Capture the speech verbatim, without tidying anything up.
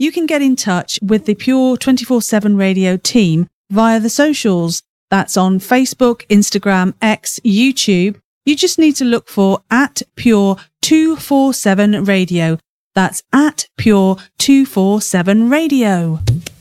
you can get in touch with the Pure twenty-four seven Radio team via the socials. That's on Facebook, Instagram, X, YouTube. You just need to look for at Pure two forty-seven Radio. That's at Pure two forty-seven Radio.